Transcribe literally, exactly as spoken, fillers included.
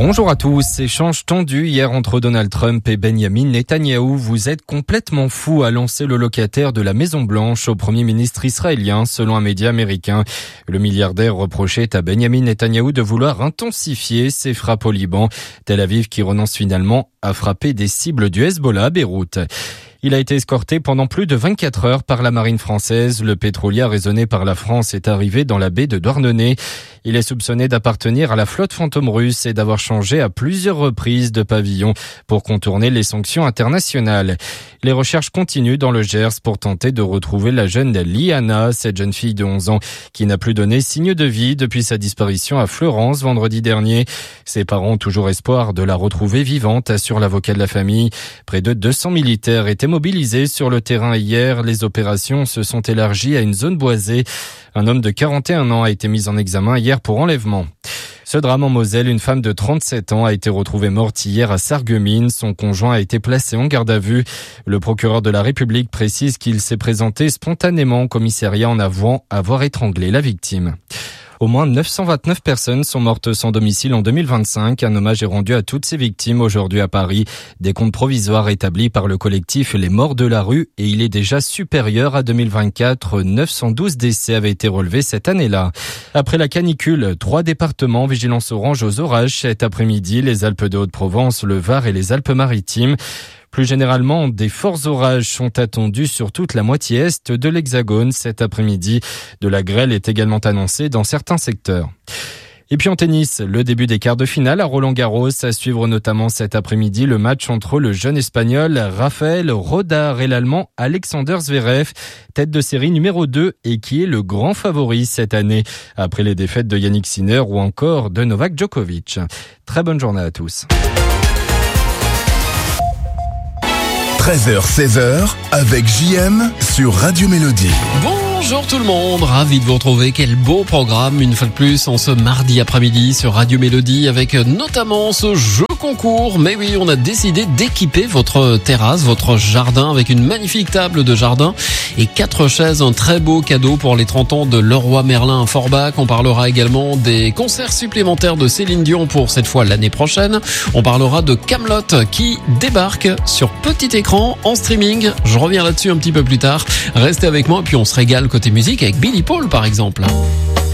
Bonjour à tous. Échange tendu hier entre Donald Trump et Benjamin Netanyahou. Vous êtes complètement fou, a lancé le locataire de la Maison Blanche au premier ministre israélien, selon un média américain. Le milliardaire reprochait à Benjamin Netanyahou de vouloir intensifier ses frappes au Liban. Tel Aviv qui renonce finalement à frapper des cibles du Hezbollah à Beyrouth. Il a été escorté pendant plus de vingt-quatre heures par la marine française. Le pétrolier raisonné par la France est arrivé dans la baie de Douarnenez. Il est soupçonné d'appartenir à la flotte fantôme russe et d'avoir changé à plusieurs reprises de pavillon pour contourner les sanctions internationales. Les recherches continuent dans le Gers pour tenter de retrouver la jeune Liana, cette jeune fille de onze ans qui n'a plus donné signe de vie depuis sa disparition à Fleurance vendredi dernier. Ses parents ont toujours espoir de la retrouver vivante, assure l'avocat de la famille. Près de deux cents militaires étaient mobilisés sur le terrain hier. Les opérations se sont élargies à une zone boisée. Un homme de quarante et un ans a été mis en examen hier pour enlèvement. Ce drame en Moselle, une femme de trente-sept ans a été retrouvée morte hier à Sarreguemines. Son conjoint a été placé en garde à vue. Le procureur de la République précise qu'il s'est présenté spontanément au commissariat en avouant avoir étranglé la victime. Au moins neuf cent vingt-neuf personnes sont mortes sans domicile en deux mille vingt-cinq. Un hommage est rendu à toutes ces victimes aujourd'hui à Paris. Des comptes provisoires établis par le collectif Les Morts de la Rue et il est déjà supérieur à deux mille vingt-quatre. neuf cent douze décès avaient été relevés cette année-là. Après la canicule, trois départements vigilance orange aux orages cet après-midi. Les Alpes de Haute-Provence, le Var et les Alpes-Maritimes. Plus généralement, des forts orages sont attendus sur toute la moitié est de l'Hexagone cet après-midi. De la grêle est également annoncée dans certains secteurs. Et puis en tennis, le début des quarts de finale à Roland-Garros, à suivre notamment cet après-midi le match entre le jeune espagnol Rafael Rodar et l'allemand Alexander Zverev, tête de série numéro deux et qui est le grand favori cette année, après les défaites de Yannick Sinner ou encore de Novak Djokovic. Très bonne journée à tous. treize heures seize heures avec J M sur Radio Mélodie. Bonjour tout le monde, ravi de vous retrouver. Quel beau programme une fois de plus en ce mardi après-midi sur Radio Mélodie avec notamment ce jeu concours. Mais oui, on a décidé d'équiper votre terrasse, votre jardin avec une magnifique table de jardin et quatre chaises, un très beau cadeau pour les trente ans de Leroy Merlin à Forbach. On parlera également des concerts supplémentaires de Céline Dion pour cette fois l'année prochaine. On parlera de Kaamelott qui débarque sur petit écran en streaming. Je reviens là-dessus un petit peu plus tard. Restez avec moi et puis on se régale côté musique avec Billy Paul par exemple.